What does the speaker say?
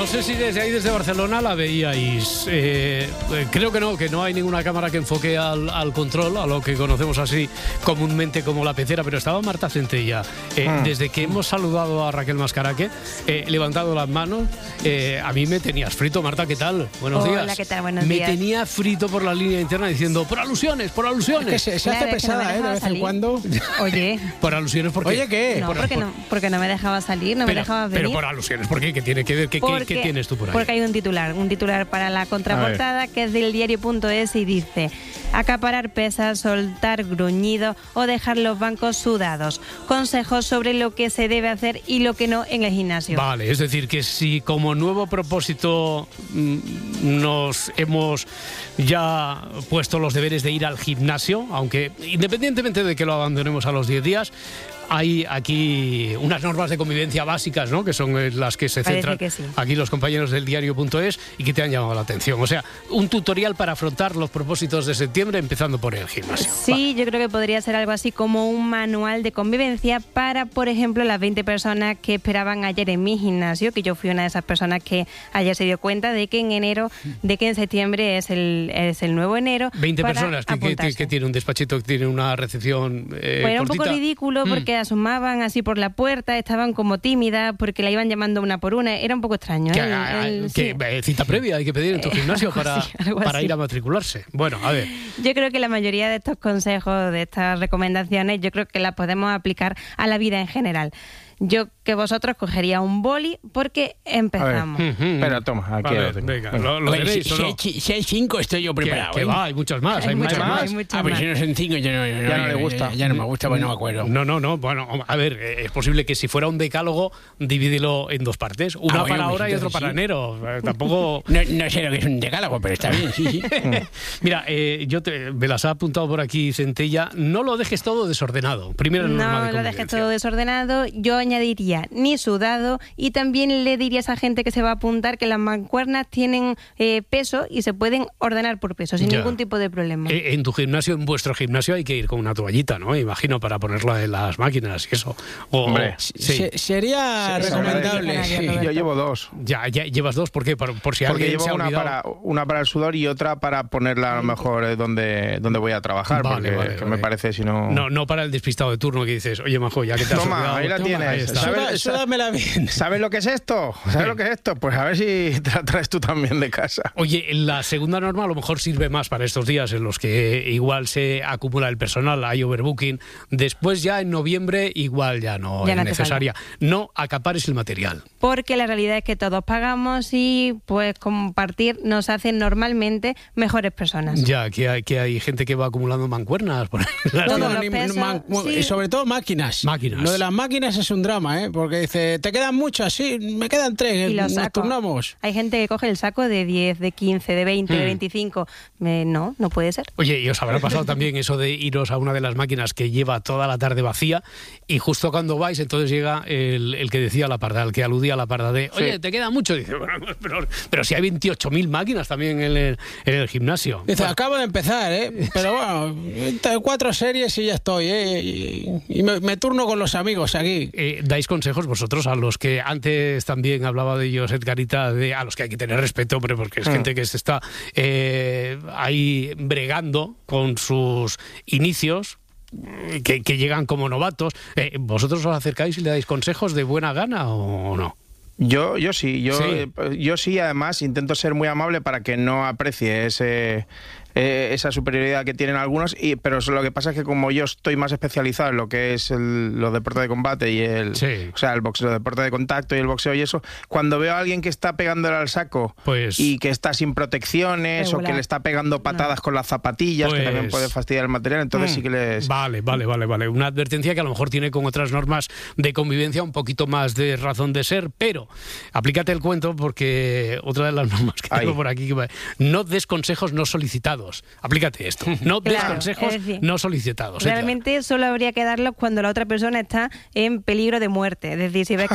No sé si desde ahí, desde Barcelona, la veíais. Creo que no hay ninguna cámara que enfoque al control, a lo que conocemos así comúnmente como la pecera, pero estaba Marta Centella. Desde que hemos saludado a Raquel Mascaraque, levantado las manos, a mí me tenías frito. Marta, ¿qué tal? Buenos días. Hola, ¿qué tal? Buenos días. Me días. tenía frito por la línea interna diciendo, por alusiones, por alusiones. Es que se hace pesada, de vez en cuando. Oye. Por alusiones, ¿por qué? Oye, ¿qué? No, porque no me dejaba salir, no me dejaba venir. Pero por alusiones, ¿por qué? ¿Qué tiene que ver? ¿Qué tienes tú por ahí? Porque hay un titular para la contraportada que es del diario.es y dice: acaparar pesas, soltar gruñido o dejar los bancos sudados. Consejos sobre lo que se debe hacer y lo que no en el gimnasio. Vale, es decir, que si como nuevo propósito nos hemos ya puesto los deberes de ir al gimnasio, aunque independientemente de que lo abandonemos a los 10 días, hay aquí unas normas de convivencia básicas, ¿no? Que son las que se centran aquí los compañeros del diario.es y que te han llamado la atención. O sea, un tutorial para afrontar los propósitos de septiembre empezando por el gimnasio. Sí, yo creo que podría ser algo así como un manual de convivencia para, por ejemplo, las 20 personas que esperaban ayer en mi gimnasio, que yo fui una de esas personas que ayer se dio cuenta de que en septiembre es el nuevo enero. 20 personas que tiene un despachito, que tiene una recepción pues era un poco ridículo porque asomaban así por la puerta, estaban como tímidas porque la iban llamando una por una. Era un poco extraño. Cita previa hay que pedir en tu gimnasio para ir a matricularse. Bueno, a ver. Yo creo que la mayoría de estos consejos, de estas recomendaciones, yo creo que las podemos aplicar a la vida en general. Yo que vosotros cogería un boli porque empezamos. Pero toma, aquí venga, lo tenéis, ¿o no? Si hay 5 estoy yo preparado. Que va, hay muchos más. Hay muchos más. Pero si no son 5 ya no le gusta. Ya no me gusta, pues no me acuerdo. No. Bueno, a ver, es posible que si fuera un decálogo, divídelo en 2 partes. Una para ahora y otra para enero. Tampoco... No sé lo que es un decálogo, pero está bien, sí. Mira, me las ha apuntado por aquí Centella. No lo dejes todo desordenado. Primero no lo dejes todo desordenado. Yo añadiría ni sudado y también le diría a esa gente que se va a apuntar que las mancuernas tienen peso y se pueden ordenar por peso sin ningún tipo de problema. En tu gimnasio, en vuestro gimnasio, hay que ir con una toallita, ¿no? Imagino, para ponerla en las máquinas y eso. Hombre, sería recomendable. Sí, yo llevo 2. Ya llevas 2, ¿por qué? Por si porque alguien llevo se ha olvidado. una para el sudor y otra para ponerla a lo mejor donde voy a trabajar, vale. me parece si no... No para el despistado de turno que dices, oye, majo, ya que te has olvidado... Toma, ahí la tienes. Súdamela bien. ¿Sabes lo que es esto? Pues a ver si te la traes tú también de casa. Oye, la segunda norma a lo mejor sirve más para estos días en los que igual se acumula el personal, hay overbooking. Después ya en noviembre igual ya no es necesaria. No acapares el material. Porque la realidad es que todos pagamos y pues compartir nos hace normalmente mejores personas. Ya, que hay gente que va acumulando mancuernas por ahí. Y sobre todo máquinas. Lo de las máquinas es un drama, porque dice, ¿te quedan muchas? Sí, me quedan 3, y nos turnamos. Hay gente que coge el saco de 10, de 15, de 20, de 25. No puede ser. Oye, y os habrá pasado también eso de iros a una de las máquinas que lleva toda la tarde vacía y justo cuando vais, entonces llega el que decía la parda, el que aludía a la parda de, oye, ¿te queda mucho? Dice, bueno, pero si hay 28.000 máquinas también en el gimnasio. Dice, acabo de empezar, pero bueno, 4 series y ya estoy, y me turno con los amigos aquí. ¿Dais consejos vosotros a los que antes también hablaba de ellos Edgarita, a los que hay que tener respeto, hombre, porque es gente que se está ahí bregando con sus inicios, que llegan como novatos? ¿Vosotros os acercáis y le dais consejos de buena gana o no? Yo sí, además intento ser muy amable para que no aprecie esa superioridad que tienen algunos, pero lo que pasa es que como yo estoy más especializado en lo que es los deportes de combate y o sea, el boxeo, el deporte de contacto y el boxeo y eso, cuando veo a alguien que está pegándole al saco y que está sin protecciones o que le está pegando patadas con las zapatillas, que también puede fastidiar el material, entonces sí que les... Vale. Una advertencia que a lo mejor tiene con otras normas de convivencia un poquito más de razón de ser, pero aplícate el cuento porque otra de las normas que tengo por aquí, no des consejos no solicitados. Aplícate esto. No des consejos no solicitados. Realmente solo habría que darlos cuando la otra persona está en peligro de muerte. Es decir, si ves